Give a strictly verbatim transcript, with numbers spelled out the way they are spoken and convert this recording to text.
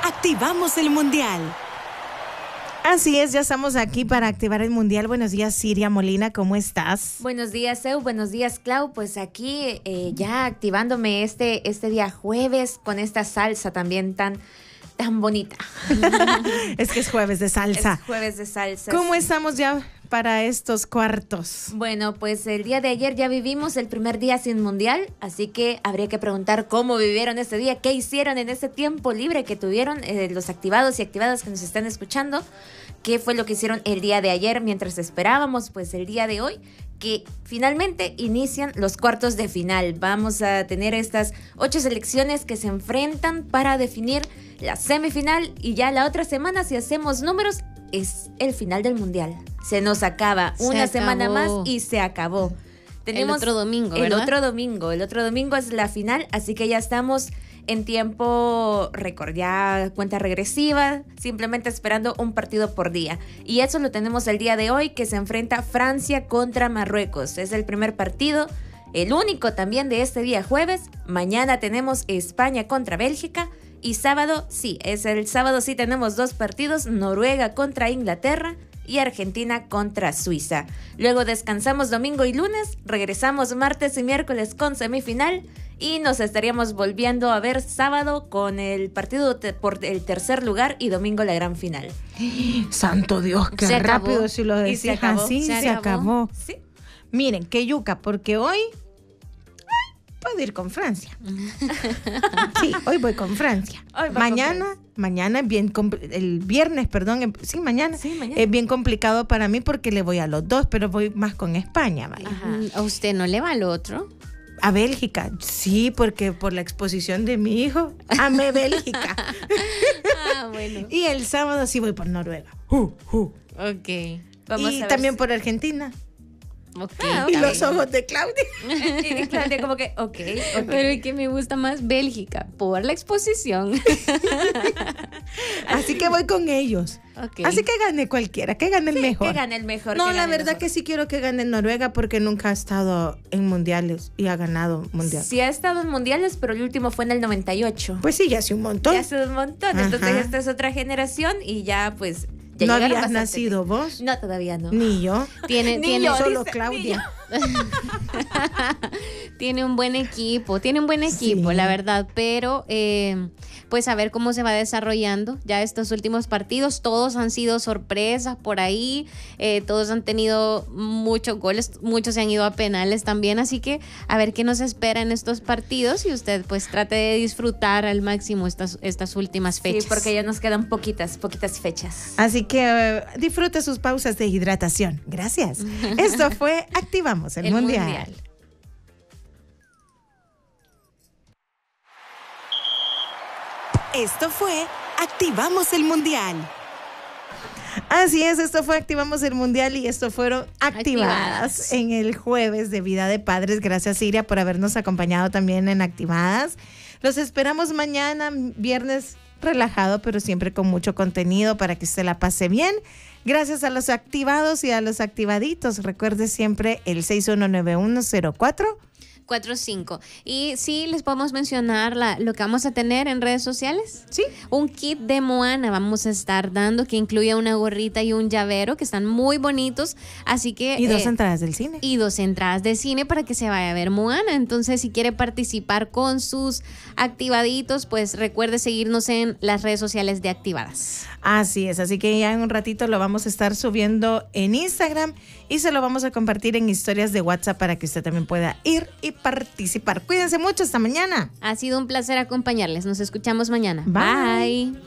Activamos el Mundial. Así es, ya estamos aquí para activar el Mundial. Buenos días, Siria Molina, ¿cómo estás? Buenos días, Eu. Buenos días, Clau. Pues aquí eh, ya activándome este, este día jueves con esta salsa también tan, tan bonita. Es que es jueves de salsa. Es jueves de salsa. ¿Cómo estamos ya para estos cuartos? Bueno, pues el día de ayer ya vivimos el primer día sin Mundial, así que habría que preguntar cómo vivieron ese día, qué hicieron en ese tiempo libre que tuvieron eh, los activados y activadas que nos están escuchando, qué fue lo que hicieron el día de ayer mientras esperábamos pues el día de hoy, que finalmente inician los cuartos de final. Vamos a tener estas ocho selecciones que se enfrentan para definir la semifinal y ya la otra semana, si hacemos números, es el final del Mundial. Se nos acaba Se una acabó. semana más y se acabó. Tenemos el otro domingo, el ¿verdad? otro domingo. El otro domingo es la final, así que ya estamos en tiempo récord, ya cuenta regresiva, simplemente esperando un partido por día. Y eso lo tenemos el día de hoy, que se enfrenta Francia contra Marruecos. Es el primer partido, el único también de este día jueves. Mañana tenemos España contra Bélgica. Y sábado, sí, es el sábado sí tenemos dos partidos, Noruega contra Inglaterra y Argentina contra Suiza. Luego descansamos domingo y lunes, regresamos martes y miércoles con semifinal y nos estaríamos volviendo a ver sábado con el partido te- por el tercer lugar y domingo la gran final. Santo Dios, qué Se rápido acabó. si lo Y se decías acabó. así, se, Se acabó. acabó. Sí. Miren, qué yuca, porque hoy ay, puedo ir con Francia. Sí, hoy voy con Francia. Hoy va mañana, con Francia. mañana es bien, compl- el viernes, perdón, em- sí, mañana, Sí, mañana. es bien complicado para mí porque le voy a los dos, pero voy más con España, vaya. Ajá. Mm, ¿A usted no le va al otro? A Bélgica, sí, porque por la exposición de mi hijo, amé Bélgica. Ah, bueno. Y el sábado sí voy por Noruega. Uh, uh. Ok. Vamos Y a ver también si- por Argentina. Ok. Ah, Y ok. los ojos de Claudia. Y Claudia como que, ok, ok. Pero es que me gusta más Bélgica por la exposición. Así que voy con ellos. Ok. Así que gane cualquiera, que gane el mejor. Que gane el mejor. No, que la gane el verdad mejor. que sí quiero que gane Noruega porque nunca ha estado en mundiales y ha ganado mundial. Sí ha estado en mundiales, pero el último fue en el noventa y ocho. Pues sí, ya hace un montón. Ya hace un montón. Entonces Ajá. esta es otra generación y ya pues... Ya ¿No llegaron habías bastante nacido bien. vos? No, todavía no. Ni yo. Tiene, Ni tiene, yo, Solo dice, Claudia. tiene un buen equipo, tiene un buen equipo, Sí. la verdad, pero eh, pues a ver cómo se va desarrollando ya estos últimos partidos. Todos han sido sorpresas por ahí, eh, todos han tenido muchos goles, muchos se han ido a penales también, así que a ver qué nos espera en estos partidos y usted pues trate de disfrutar al máximo estas, estas últimas fechas. Sí, porque ya nos quedan poquitas, poquitas fechas. Así que eh, disfrute sus pausas de hidratación. Gracias. Esto fue Activamos el, El mundial. Mundial. Esto fue Activamos el Mundial. Así es, esto fue Activamos el Mundial y esto fueron activadas, Activadas. en el jueves de Vida de Padres. Gracias, Siria, por habernos acompañado también en Activadas. Los esperamos mañana, viernes relajado, pero siempre con mucho contenido para que usted la pase bien. Gracias a los activados y a los activaditos. Recuerde siempre el seis uno nueve uno cero cuatro. cuatro cinco. Y sí, les podemos mencionar la, lo que vamos a tener en redes sociales. Sí. Un kit de Moana vamos a estar dando que incluye una gorrita y un llavero que están muy bonitos. Así que... Y dos eh, entradas del cine. y dos entradas de cine para que se vaya a ver Moana. Entonces, si quiere participar con sus activaditos, pues recuerde seguirnos en las redes sociales de Activadas. Así es, así que ya en un ratito lo vamos a estar subiendo en Instagram y se lo vamos a compartir en historias de WhatsApp para que usted también pueda ir y participar. Cuídense mucho, hasta mañana. Ha sido un placer acompañarles. Nos escuchamos mañana. Bye. Bye.